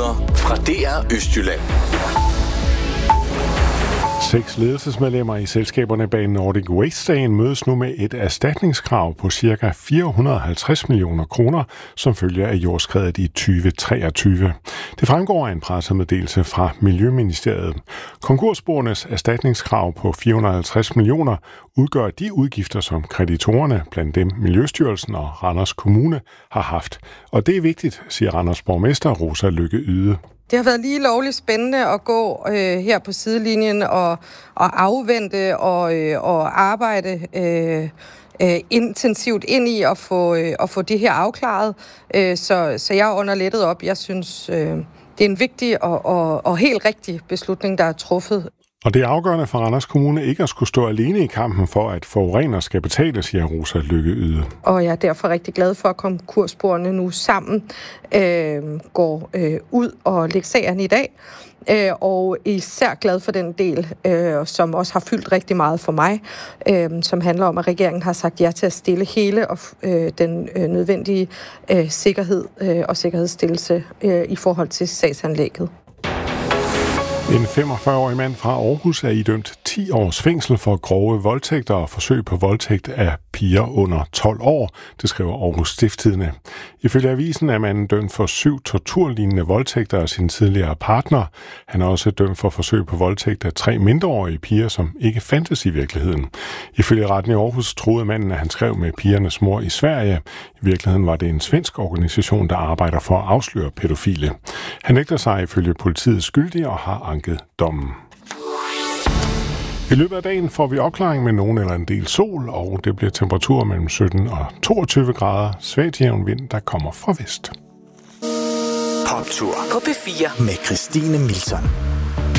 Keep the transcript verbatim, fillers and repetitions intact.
nyheder fra D R Østjylland. Seks ledelsesmedlemmer i selskaberne bag Nordic Waste-sagen mødes nu med et erstatningskrav på ca. fire hundrede og halvtreds millioner kroner, som følger af jordskredet i tyve treogtyve. Det fremgår af en pressemeddelelse fra Miljøministeriet. Konkursborgernes erstatningskrav på fire hundrede og halvtreds millioner udgør de udgifter, som kreditorerne, blandt dem Miljøstyrelsen og Randers Kommune, har haft. Og det er vigtigt, siger Randers borgmester Rosa Lykke Yde. Det har været lige lovligt spændende at gå øh, her på sidelinjen og, og afvente og, øh, og arbejde øh, øh, intensivt ind i at få, øh, at få det her afklaret. Øh, så, så jeg er under lettet op. Jeg synes, øh, det er en vigtig og, og, og helt rigtig beslutning, der er truffet. Og det er afgørende for Randers Kommune ikke at skulle stå alene i kampen for, at forurener skal betale, siger Rosa Lykke Yde. Og jeg er derfor rigtig glad for, at konkursborgerne nu sammen øh, går øh, ud og lægger sagerne i dag. Øh, og især glad for den del, øh, som også har fyldt rigtig meget for mig, øh, som handler om, at regeringen har sagt ja til at stille hele og, øh, den øh, nødvendige øh, sikkerhed øh, og sikkerhedsstillelse øh, i forhold til sagsanlægget. En femogfyrre-årig mand fra Aarhus er idømt ti års fængsel for grove voldtægter og forsøg på voldtægt af piger under tolv år, det skriver Aarhus Stiftstidende. Ifølge avisen er manden dømt for syv torturlignende voldtægter af sin tidligere partner. Han er også dømt for forsøg på voldtægt af tre mindreårige piger, som ikke fandtes i virkeligheden. Ifølge retten i Aarhus troede manden, at han skrev med pigernes mor i Sverige. I virkeligheden var det en svensk organisation, der arbejder for at afsløre pædofile. Han nægter sig ifølge politiet skyldig og har anket dommen. I løbet af dagen får vi opklaring med nogen eller en del sol, og det bliver temperaturer mellem sytten og toogtyve grader. Svag jævn vind, der kommer fra vest. Poptur på P fire med Christine Milton.